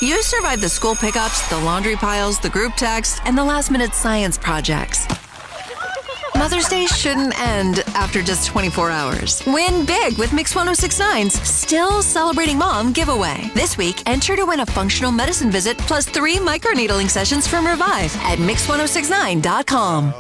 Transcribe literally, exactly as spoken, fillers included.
You survived the school pickups, the laundry piles, the group text, and the last-minute science projects. Mother's Day shouldn't end after just twenty-four hours. Win big with Mix one oh six point nine's Still Celebrating Mom giveaway. This week, enter to win a functional medicine visit plus three microneedling sessions from Revive at mix ten sixty-nine dot com.